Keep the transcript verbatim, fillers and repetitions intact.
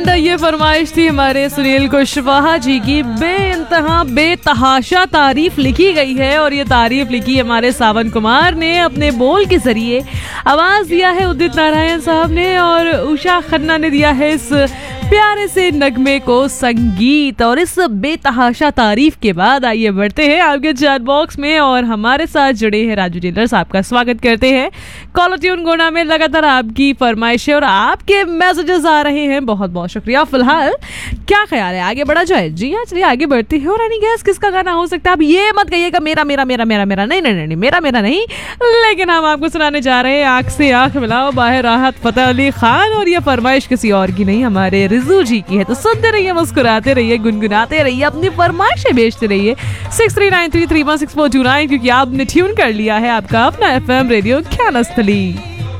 And ये फरमाइश थी हमारे सुनील कुशवाहा जी की, बेइंतहा बेतहाशा तारीफ लिखी गई है और ये तारीफ लिखी हमारे सावन कुमार ने अपने बोल के जरिए। आवाज दिया है उदित नारायण साहब ने और उषा खन्ना ने दिया है इस प्यारे से नगमे को संगीत। और इस बेतहाशा तारीफ के बाद आइए बढ़ते हैं आपके चैट बॉक्स में और हमारे साथ जुड़े हैं राजू टेलर्स, आपका स्वागत करते हैं। कॉलर ट्यून गोना में लगातार आपकी फरमाइशें और आपके मैसेजेस आ रहे हैं, बहुत बहुत शुक्रिया। फिलहाल क्या ख्याल है, आगे बढ़ा जाए? जी हाँ, चलिए आगे बढ़ते हैं। और एनी गैस किसका गाना हो सकता है? आप ये मत कहिएगा मेरा मेरा मेरा मेरा मेरा नहीं नहीं नहीं मेरा मेरा नहीं, लेकिन हम आपको सुनाने जा रहे हैं आंख से आंख मिलाओ बाहर राहत फतेह अली खान, और ये फरमाइश किसी और की नहीं, हमारे रिजू जी की है। तो सुनते रहिए, मुस्कुराते रहिए, गुनगुनाते रहिए, अपनी फरमाइशें भेजते रहिए six three nine three three one six four to nine, क्योंकि आपने ट्यून कर लिया है आपका अपना एफ एम रेडियो ज्ञानस्थली।